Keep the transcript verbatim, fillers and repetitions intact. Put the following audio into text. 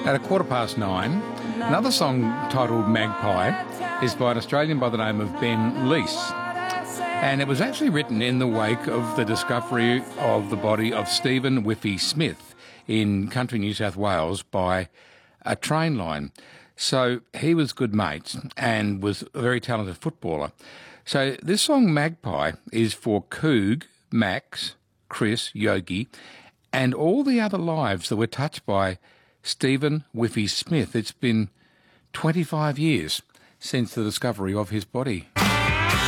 At a quarter past nine, another song titled Magpie is by an Australian by the name of Ben Leese. And it was actually written in the wake of the discovery of the body of Stephen Whiffy Smith in country New South Wales by a train line. So he was good mates and was a very talented footballer. So this song Magpie is for Coog, Max, Chris, Yogi, and all the other lives that were touched by Stephen Whiffy Smith. It's been twenty-five years since the discovery of his body.